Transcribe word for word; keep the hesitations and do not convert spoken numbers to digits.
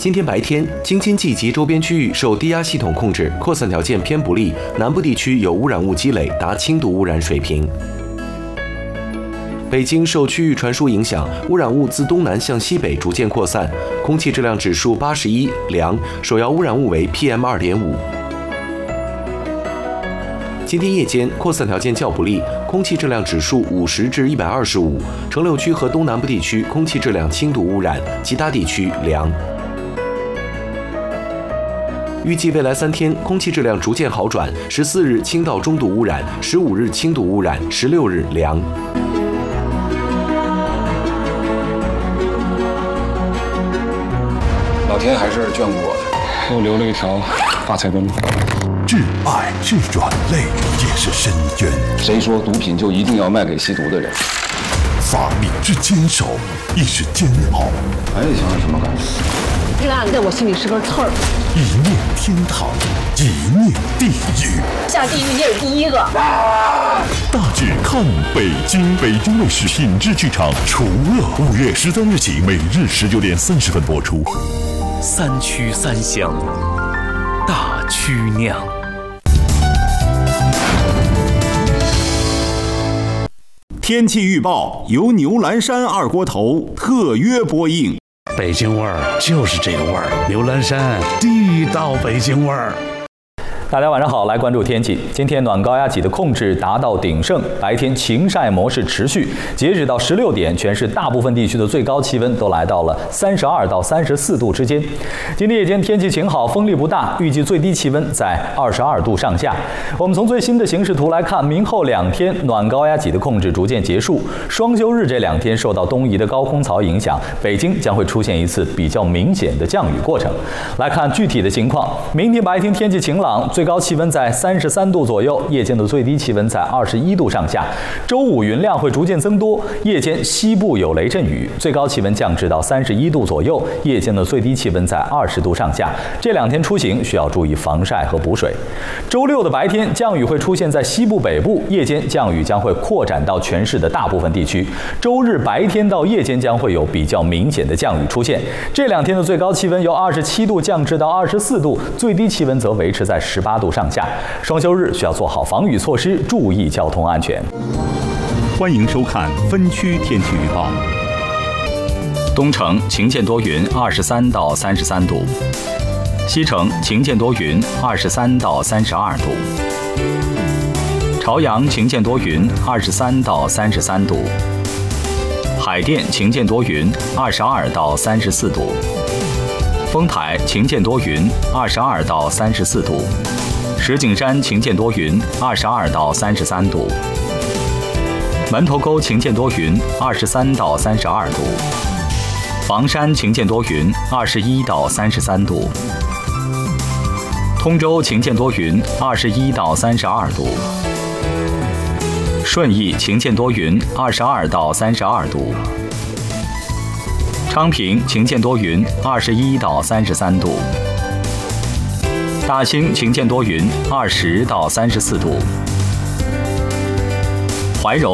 今天白天，京津冀及周边区域受低压系统控制，扩散条件偏不利，南部地区有污染物积累，达轻度污染水平。北京受区域传输影响，污染物自东南向西北逐渐扩散，空气质量指数八十一，良，首要污染物为 P M 二点五。今天夜间扩散条件较不利，空气质量指数五十至一百二十五，城六区和东南部地区空气质量轻度污染，其他地区良。预计未来三天空气质量逐渐好转，十四日轻到中度污染，十五日轻度污染，十六日良。 老天还是眷顾我的，给我留了一条发财的路。 挚爱是软肋，也是深渊。 谁说毒品就一定要卖给吸毒的人？ 法律之坚守，亦是煎熬。 还有想有什么感觉？ 这个案子在我心里是根刺儿。 一念天堂，一念地狱。 下地狱你也是第一个。 大致看北京，北京卫视品质剧场除了五月十三日起，每日十九点三十分播出。 三曲三香，大曲酿。 天气预报由牛栏山二锅头特约播映。 北京味儿就是这个味儿，牛栏山地道北京味儿。 大家晚上好，来关注天气。今天暖高压脊的控制达到鼎盛，白天晴晒模式持续。截止到十六点，全市大部分地区的最高气温都来到了三十二到三十四度之间。今天夜间天气晴好，风力不大，预计最低气温在二十二度上下。我们从最新的形势图来看，明后两天暖高压脊的控制逐渐结束，双休日这两天受到东移的高空槽影响，北京将会出现一次比较明显的降雨过程。来看具体的情况，明天白天天气晴朗，最高气温在三十三度左右，夜间的最低气温在二十一度上下。周五云量会逐渐增多，夜间西部有雷阵雨，最高气温降至到三十一度左右，夜间的最低气温在二十度上下。这两天出行需要注意防晒和补水。周六的白天降雨会出现在西部北部，夜间降雨将会扩展到全市的大部分地区。周日白天到夜间将会有比较明显的降雨出现。这两天的最高气温由二十七度降至到二十四度，最低气温则维持在十八度上下。双休日需要做好防雨措施，注意交通安全。 欢迎收看分区天气预报。 东城晴间多云，二十三到三十三度；西城晴间多云，二十三到三十二度；朝阳晴间多云，二十三到三十三度；海淀晴间多云，二十二到三十四度；丰台晴间多云，二十二到三十四度；石景山晴间多云，二十二到三十三度；门头沟晴间多云，二十三到三十二度；房山晴间多云，二十一到三十三度；通州晴间多云，二十一到三十二度；顺义晴间多云，二十二到三十二度；昌平晴间多云，二十一到三十三度；大兴晴间多云，二十到三十四度；怀柔